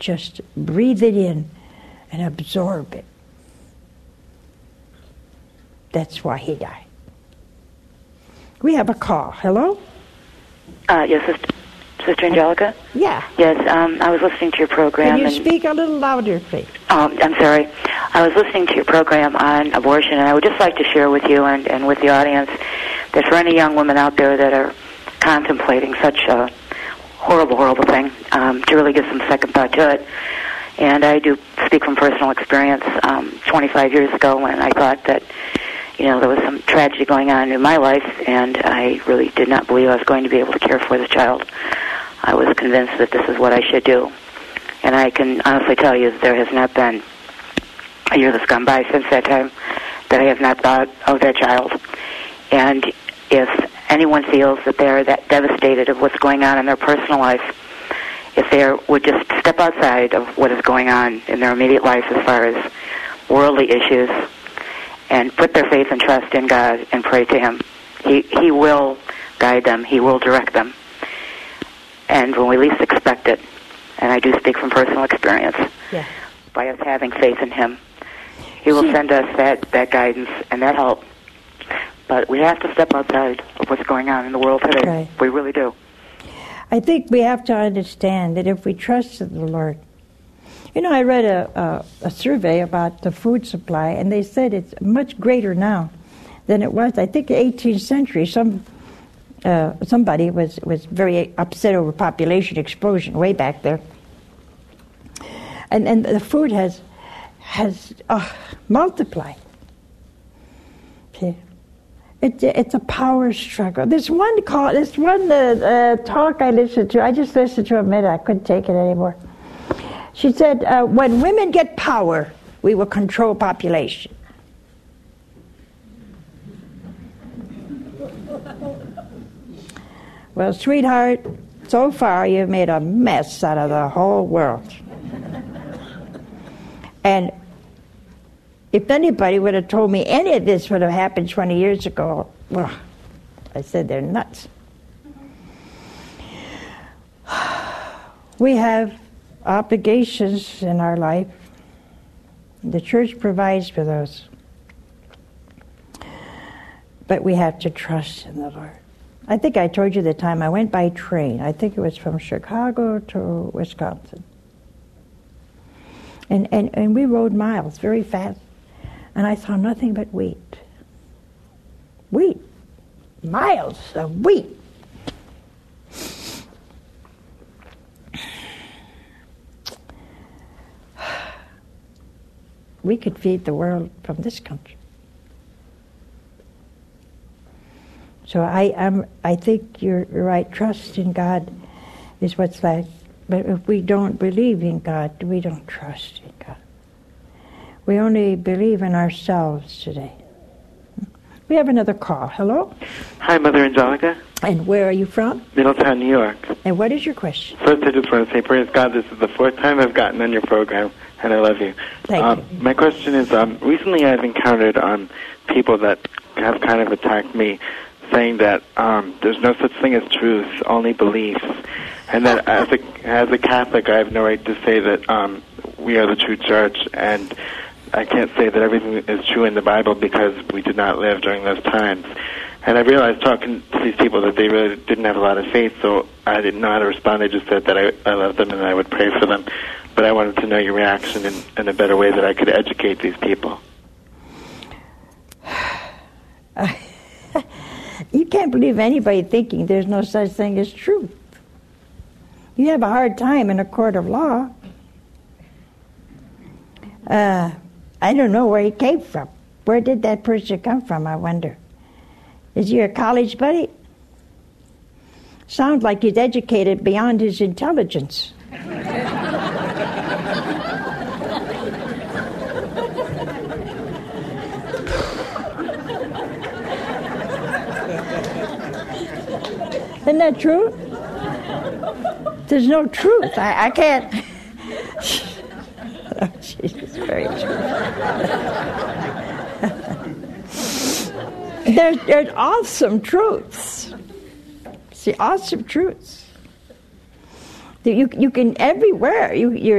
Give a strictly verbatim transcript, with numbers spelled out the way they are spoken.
just breathe it in and absorb it. That's why he died. We have a call. Hello? Uh, yes, Sister, Sister Angelica? Yeah. Yes, um, I was listening to your program. Can you and, speak a little louder, please? Um, I'm sorry. I was listening to your program on abortion, and I would just like to share with you and, and with the audience that for any young women out there that are contemplating such a horrible, horrible thing, um, to really give some second thought to it. And I do speak from personal experience. Um, twenty-five years ago when I thought that, you know, there was some tragedy going on in my life, and I really did not believe I was going to be able to care for the child. I was convinced that this is what I should do. And I can honestly tell you that there has not been a year that's gone by since that time that I have not thought of that child. And if anyone feels that they're that devastated of what's going on in their personal life, if they would just step outside of what is going on in their immediate life as far as worldly issues and put their faith and trust in God and pray to Him, He He will guide them. He will direct them. And when we least expect it, and I do speak from personal experience, yeah. by us having faith in Him, He will send us that, that guidance and that help. But we have to step outside of what's going on in the world today. Right. We really do. I think we have to understand that if we trust in the Lord. You know, I read a, a, a survey about the food supply, and they said it's much greater now than it was, I think, the eighteenth century. Some uh, somebody was, was very upset over population explosion way back there. And and the food has has uh, multiplied. Okay. It, it's a power struggle. There's one call, there's one uh, uh, talk I listened to. I just listened to a minute. I couldn't take it anymore. She said, uh, when women get power, we will control population. Well, sweetheart, so far you've made a mess out of the whole world. And if anybody would have told me any of this would have happened twenty years ago, well, I said they're nuts. We have obligations in our life. The church provides for those. But we have to trust in the Lord. I think I told you the time I went by train. I think it was from Chicago to Wisconsin. And, and, and we rode miles very fast. And I saw nothing but wheat. Wheat. Miles of wheat. We could feed the world from this country. So I am. I think you're right. Trust in God is what's left. But if we don't believe in God, we don't trust in God. We only believe in ourselves today. We have another call. Hello? Hi, Mother Angelica. And where are you from? Middletown, New York. And what is your question? First, I just want to say, praise God, this is the fourth time I've gotten on your program, and I love you. Thank um, you. My question is, um, recently I've encountered um, people that have kind of attacked me, saying that um, there's no such thing as truth, only beliefs. And that as a, as a Catholic, I have no right to say that um, we are the true church, and I can't say that everything is true in the Bible because we did not live during those times. And I realized talking to these people that they really didn't have a lot of faith, so I didn't know how to respond. I just said that I, I love them and I would pray for them. But I wanted to know your reaction in, in a better way that I could educate these people. You can't believe anybody thinking there's no such thing as truth. You have a hard time in a court of law. Uh, I don't know where he came from. Where did that person come from, I wonder? Is he a college buddy? Sounds like he's educated beyond his intelligence. Isn't that true? There's no truth. I, I can't. Oh, Jesus, very true. there's, there's awesome truths. See, awesome truths. You, you can, everywhere, you, you're